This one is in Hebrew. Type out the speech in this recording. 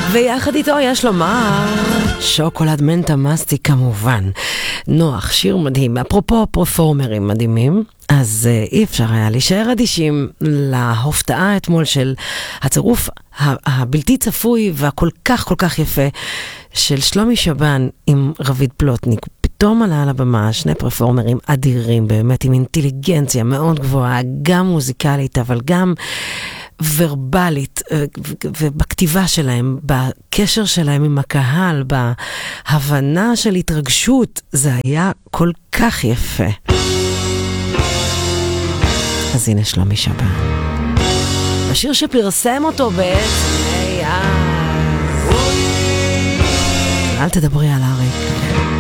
ויחד איתו יש לומר שוקולד מנטה מסטי כמובן. נוח, שיר מדהים. אפרופו פרפורמרים מדהימים, אז אי אפשר היה להישאר אדישים להופתעה אתמול של הצירוף הבלתי צפוי והכל כך כל כך יפה של שלומי שבן עם רביד פלוטניק. פתאום עלה על הבמה שני פרפורמרים אדירים, באמת עם אינטליגנציה מאוד גבוהה, גם מוזיקלית אבל גם ורבלית, ובכתיבה שלהם, בקשר שלהם עם הקהל, בהבנה של התרגשות, זה היה כל כך יפה. אז הנה שלומי שבן. השיר שפרסם אותו בעצם, אל תדברי על אריק.